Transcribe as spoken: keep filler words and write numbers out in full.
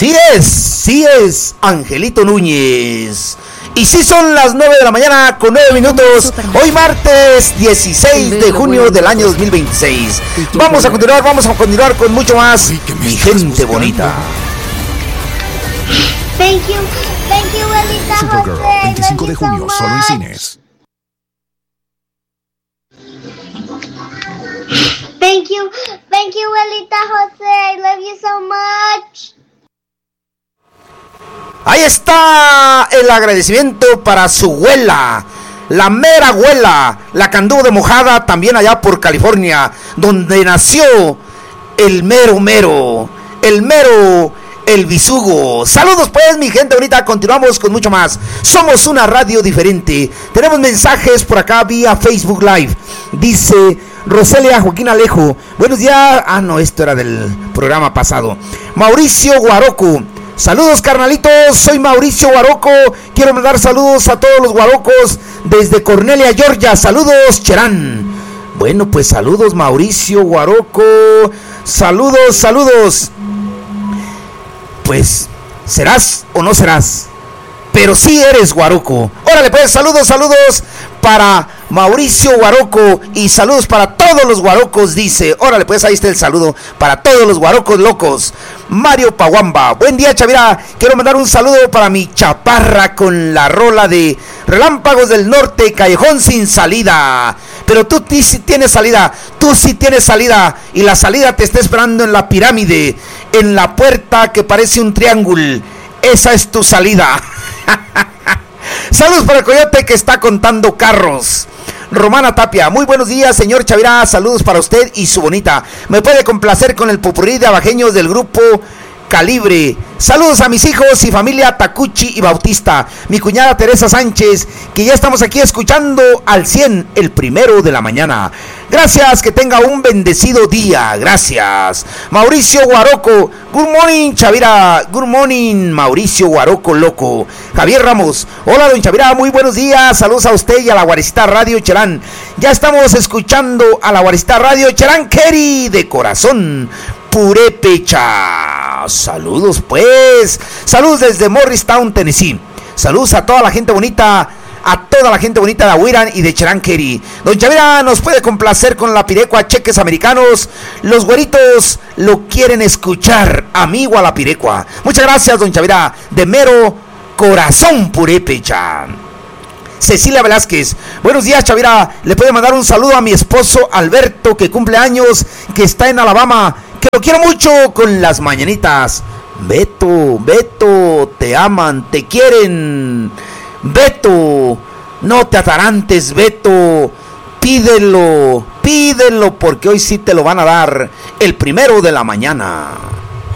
Sí es, sí es, Angelito Núñez. Y sí son las nueve de la mañana con nueve minutos, hoy martes dieciséis de junio del año dos mil veintiséis. Vamos a continuar, vamos a continuar con mucho más, mi gente bonita. Thank you, thank you, Abuelita Supergirl, José. veinticinco de I love you junio, so solo en much. cines. Thank you, thank you, Abuelita José. I love you so much. Ahí está el agradecimiento para su abuela, la mera abuela, la que anduvo de mojada también allá por California, donde nació el mero mero, el mero, el bisugo. Saludos pues, mi gente bonita, continuamos con mucho más. Somos una radio diferente. Tenemos mensajes por acá vía Facebook Live. Dice Roselia Joaquín Alejo, buenos días. Ah, no, esto era del programa pasado. Mauricio Guaroco, saludos carnalitos, soy Mauricio Guaroco, quiero mandar saludos a todos los guarocos desde Cornelia, Georgia. Saludos, Cherán. Bueno, pues saludos Mauricio Guaroco, saludos, saludos. Pues, ¿serás o no serás? Pero sí eres guaroco. Órale pues, saludos, saludos para Mauricio Guaroco y saludos para todos los guarocos, dice. Órale pues, ahí está el saludo para todos los guarocos locos. Mario Paguamba, buen día Chavira, quiero mandar un saludo para mi chaparra con la rola de Relámpagos del Norte, Callejón sin salida. Pero tú sí tienes salida, tú sí tienes salida y la salida te está esperando en la pirámide, en la puerta que parece un triángulo. Esa es tu salida. Saludos para el coyote que está contando carros. Romana Tapia, muy buenos días señor Chavira, saludos para usted y su bonita. Me puede complacer con el popurrí de abajeños del grupo Calibre. Saludos a mis hijos y familia Tacuchi y Bautista, mi cuñada Teresa Sánchez, que ya estamos aquí escuchando al cien el primero de la mañana. Gracias, que tenga un bendecido día, gracias. Mauricio Guaroco, good morning Chavira, good morning Mauricio Guaroco loco. Javier Ramos, hola don Chavira, muy buenos días, saludos a usted y a la Guaricita Radio Cherán. Ya estamos escuchando a la Guaricita Radio Cherán Kerry de corazón. Purépecha, saludos pues, saludos desde Morristown, Tennessee, saludos a toda la gente bonita, a toda la gente bonita de Ahuiran y de Cheranqueri. Don Chavira nos puede complacer con la pirecua Cheques Americanos, los güeritos lo quieren escuchar, amigo a la pirecua. Muchas gracias don Chavira, de mero corazón Purépecha. Cecilia Velázquez, buenos días Chavira, le puede mandar un saludo a mi esposo Alberto que cumple años, que está en Alabama, que lo quiero mucho con las mañanitas. Beto, Beto, te aman, te quieren. Beto, no te atarantes, Beto, pídelo, pídelo porque hoy sí te lo van a dar el primero de la mañana.